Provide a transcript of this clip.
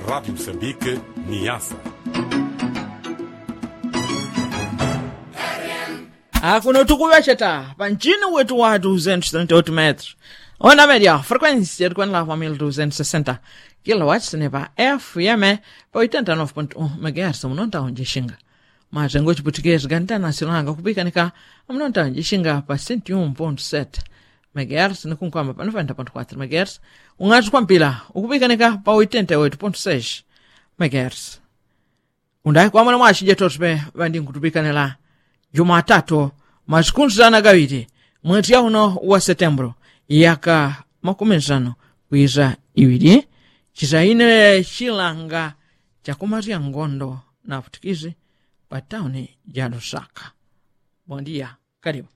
Rádio Moçambique, Niassa. Akuno tukuvecheta panchini wetu wa 238 metros. Ona média, frequência de quando lá 1260 kW ne pa FM pa 89.1 MHz munonta onde xinga. Mas ngochi português ganta nacional kupika nika munonta onde xinga pa 101.7 MHz ne kunkwama pa 90.4 MHz. Ungazi kwampila ukupika nika pa 88.6 MHz. Undai kwa mwana mwashi jetosbe bandi nkutupika nela Jumatatu mazikunzana gawiri mwezi ya uno wa Setembro yaka 15 kuiza iwiri chizaine chilanga chakumaria ngondo na futikizi pa tauni ya Lusaka. Bom dia, karibu.